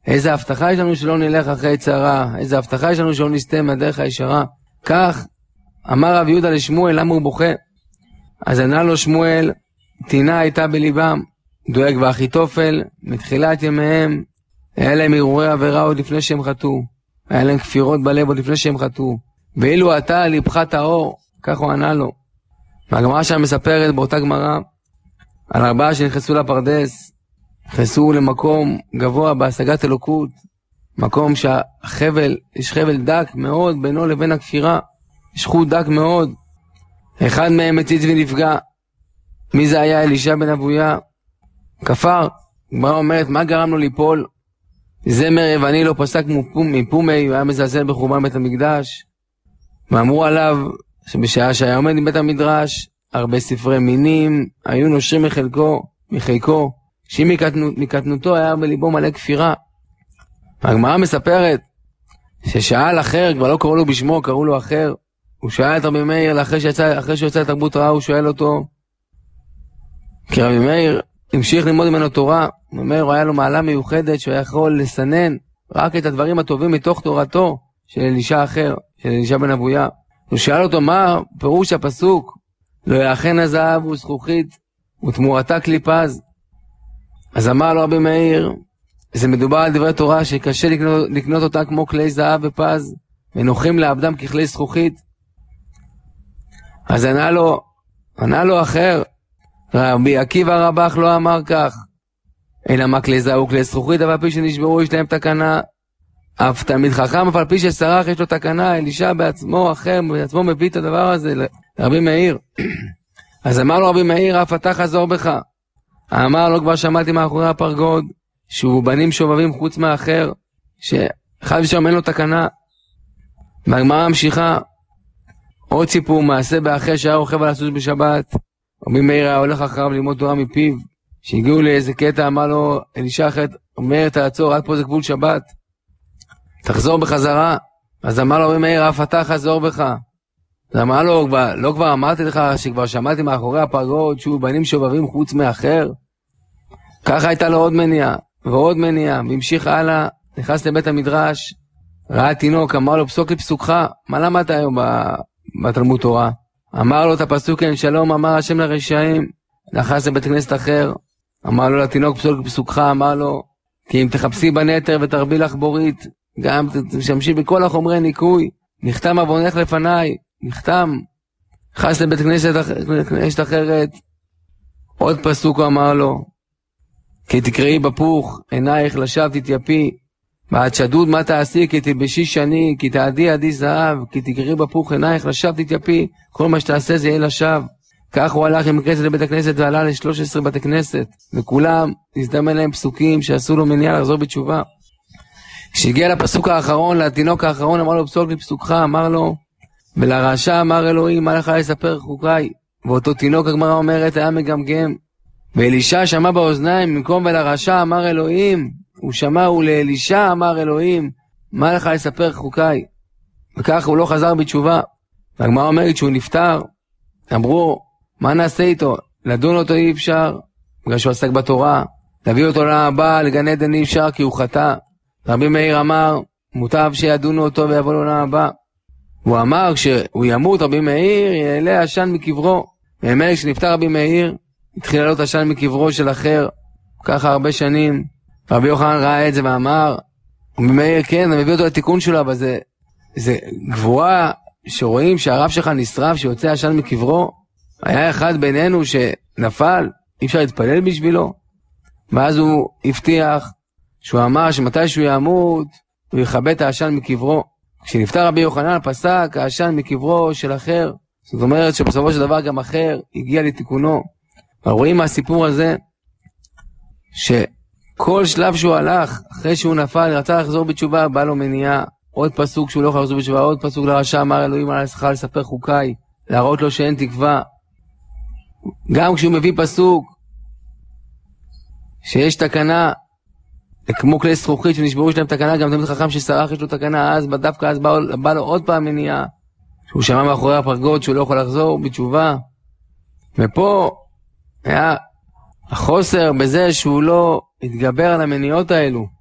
איזה הבטחה יש לנו שלא נלך אחרי צרה, איזה הבטחה יש לנו שלא נסתה מהדרך הישרה. כך אמר רב יהודה לשמואל, למה הוא בוכה? אז ענה לו שמואל, טינה הייתה בליבם, דואג ואחיתופל, מתחילת ימיהם, היה להם הרהורי עבירה עוד לפני שהם חטאו, היה להם כפירות בלב עוד לפני שהם חטאו, ואילו אתה ליבך טהור, כך הוא ענה לו. והגמרא שם מספרת באותה גמרא, על 4 שנכנסו לפרדס, נכנסו למקום גבוה בהשגת אלוקות, מקום שהחבל, יש חבל דק מאוד בינו לבין הכפירה, יש חוט דק מאוד. אחד מהם מציץ ונפגע. מי זה היה? אלישע בן אבויה. כפר. הגמרא אומרת, מה גרם לו ליפול? זמר יווני לא פסק מפומי, הוא היה מזלזל בחורבן בית המקדש. ואמרו עליו שבשעה שהיה עומד עם בית המדרש, הרבה ספרי מינים היו נושרים מחיקו, שאם מקטנותו היה בליבו מלא כפירה. הגמרא מספרת ששאל אחר, כבר לא קראו לו בשמו, קראו לו אחר. הוא שאל את רבי מאיר, אחרי שיוצא לתרבות תורה, הוא שואל אותו, כי רבי מאיר המשיך ללמוד ממנו תורה. רבי מאיר היה לו מעלה מיוחדת שהוא היה יכול לסנן רק את הדברים הטובים מתוך תורתו של אלישע אחר, של אלישע בן אבויה. הוא שאל אותו, מה פירוש הפסוק? לא יאחן הזהב וזכוכית ותמורתה קליפז. אז אמר לו רבי מאיר, זה מדובר על דברי תורה שקשה לקנות אותה כמו כלי זהב ופז, ונוחים לעבדם ככלי זכוכית. אז ענה לו אחר, רבי עקיבא רבך לא אמר כך, אלא מה כלי זהב וכלי זכוכית, אבל פי שנשברו יש להם תקנה. אף תלמיד חכם, אבל פי שסרח יש לו תקנה. אלישע בעצמו אחר, בעצמו מביא את הדבר הזה לרבי מאיר. אז אמר לו רבי מאיר, אף אתה חזור בך. אמר לו, כבר שמעתי מאחורי הפרגוד, שהוא בנים שובבים חוץ מאחר, שאחד ושם אין לו תקנה. והגמרא ממשיכה, עוד סיפור מעשה באחר שהיה רוכב על הסוס בשבת. רבי מאיר היה הולך אחריו ללמוד תורה מפיו, שהגיעו לאיזה קטע, אמר לו אלישע אחר, אומר תעצור, עד פה זה גבול שבת, תחזור בחזרה. אז אמר לו רבי מאיר, אף אתה חזור בך. אז אמר לו, לא כבר אמרתי לך שכבר שמעתי מאחורי הפרגוד שהוא בנים שובבים חוץ מאחר? ככה הייתה לו עוד מניעה ועוד מניעה, והמשיך הלאה, נכנס לבית המדרש, ראה תינוק, אמר לו, פסוק לפסוקך, מה למדת היום בתלמוד תורה? אמר לו את הפסוק, אין שלום, אמר השם לרשעים. נכנס לבית כנסת אחר, אמר לו לתינוק, פסוק לפסוקך, אמר לו, כי אם תחפשי בנתר ותרבי לך בורית, גם תשמשי בכל החומרי ניקוי, נחתם עוונך לפניי, נחתם. נכנס לבית כנסת אחרת, עוד פסוק הוא אמר לו, כי תקראי בפוך, עינייך לשווא תתייפי, ועד שדוד מה תעשי, כי תלבשי שני, כי תעדי עדי זהב, כי תקראי בפוך, עינייך לשווא תתייפי, כל מה שתעשה זה יהיה לשווא. כך הוא הלך עם הכנסת לבית הכנסת ועלה ל13 בתי כנסת, וכולם הזדמן להם פסוקים שעשו לו מניעה לחזור בתשובה. כשהגיע לפסוק האחרון, לתינוק האחרון, אמר לו, פסוק לפסוקך, אמר לו, ולרשע אמר אלוהים, מה לך לספר חוקיי? ואותו תינוק, הגמרא אומרת, היה מגמגם. ואלישע שמע באוזניים, במקום ולרשע אמר אלוהים, הוא שמע, ולאלישע אמר אלוהים, מה לך לספר חוקיי? וכך הוא לא חזר בתשובה. והגמרא אומרת שהוא נפטר, אמרו, מה נעשה איתו? לדון אותו אי אפשר, בגלל שהוא עסק בתורה, להביא אותו לעבא, לגן עדן אי אפשר, כי הוא חטא. רבי מאיר אמר, מוטב שידונו אותו ויבוא לו לעבא. הוא אמר, כשהוא ימות, רבי מאיר יעלה עשן מקברו. באמת, כשנפטר רבי מאיר, התחיל לעלות עשן מקברו של אחר, ככה הרבה שנים. רבי יוחנן ראה את זה ואמר, רבי מאיר, כן, אני מביא אותו לתיקון שלו, אבל זה גבורה שרואים שהרב שלך נשרף, שיוצא עשן מקברו. היה אחד בינינו שנפל, אי אפשר להתפלל בשבילו. ואז הוא הבטיח, שהוא אמר שמתי שהוא ימות, הוא יכבה את העשן מקברו. כשנפטר רבי יוחנן פסק העשן מקברו של אחר. זאת אומרת שבסופו של דבר גם אחר הגיע לתיקונו. רואים מהסיפור הזה, שכל שלב שהוא הלך, אחרי שהוא נפל, רצה לחזור בתשובה, בא לו מניעה. עוד פסוק שהוא לא יכול לחזור בתשובה, עוד פסוק לרשע, אמר אלוהים על לך לספר חוקיי, להראות לו שאין תקווה. גם כשהוא מביא פסוק, שיש תקנה, כמו כלי זכוכית שנשברו שלהם תקנה, גם תלמיד חכם שסרח יש לו תקנה, אז דווקא אז בא לו עוד פעם מניעה, שהוא שמע מאחורי הפרגוד שהוא לא יכול לחזור בתשובה. ופה היה החוסר בזה שהוא לא התגבר על המניעות האלו.